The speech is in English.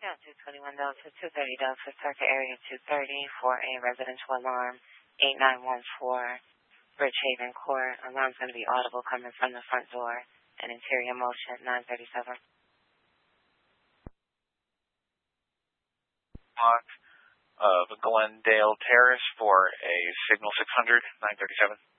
Count 221 Delta, 230 Delta, circuit area 230 for a residential alarm, 8914, Bridgehaven Court. Alarm's going to be audible coming from the front door and interior motion, 937. Block of Glendale Terrace for a signal 600, 937.